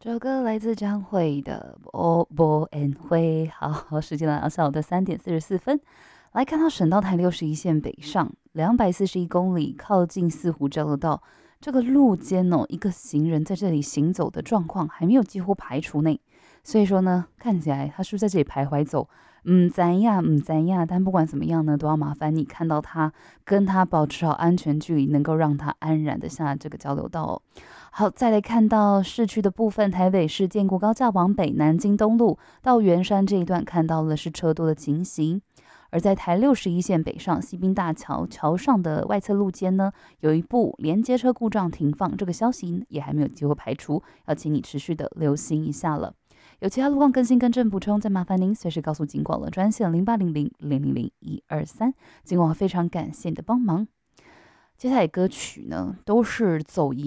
这首歌来自张惠的《波恩惠》。好，时间来到下午的3点44分，来看到省道台61线北上241公里，靠近四湖交流道这个路肩哦，一个行人在这里行走的状况还没有几乎排除呢。所以说呢，看起来他是不是在这里徘徊走？咱呀，咱呀，但不管怎么样呢，都要麻烦你看到他，跟他保持好安全距离，能够让他安然的下这个交流道哦。好，再来看到市区的部分，台北市建国高架往北，南京东路到圆山这一段看到了是车多的情形。而在台61线北上西滨大桥桥上的外侧路肩呢，有一部连接车故障停放，这个消息也还没有机会排除，要请你持续的留心一下了。有其他路况更新更正补充，再麻烦您随时告诉警广了专线0800000123，警广非常感谢你的帮忙。接下来歌曲呢，都是走一